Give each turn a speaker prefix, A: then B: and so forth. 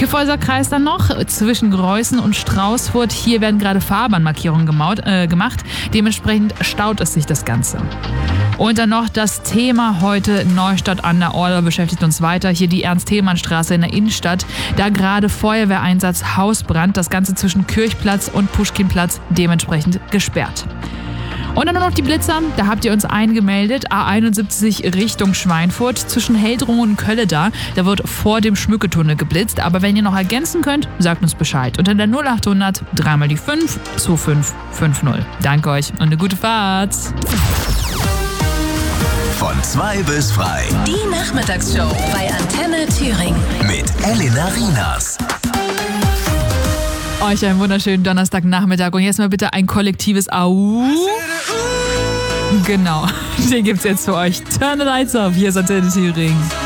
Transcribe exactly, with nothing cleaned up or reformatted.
A: Kyffhäuser Kreis dann noch, zwischen Greußen und Straußfurt. Hier werden gerade Fahrbahnmarkierungen gemaut, äh, gemacht. Dementsprechend staut es sich das Ganze. Und dann noch das Thema heute, Neustadt an der Orla beschäftigt uns weiter. Hier die Ernst-Thälmann-Straße in der Innenstadt. Da gerade Feuerwehreinsatz, Hausbrand. Das Ganze zwischen Kirchplatz und Puschkinplatz dementsprechend gesperrt. Und dann nur noch die Blitzer, da habt ihr uns eingemeldet, A einundsiebzig Richtung Schweinfurt, zwischen Heldrungen und Kölleda, da wird vor dem Schmücketunnel geblitzt, aber wenn ihr noch ergänzen könnt, sagt uns Bescheid. Unter der null acht hundert drei mal die fünf zwei fünf fünf null. Danke euch und eine gute Fahrt.
B: Von zwei bis frei.
C: Die Nachmittagsshow bei Antenne Thüringen.
B: Mit Elena Rinas.
A: Euch einen wunderschönen Donnerstagnachmittag und jetzt mal bitte ein kollektives Au. Genau, den gibt's jetzt für euch. Turn the lights off, hier ist Antenne Thüringen.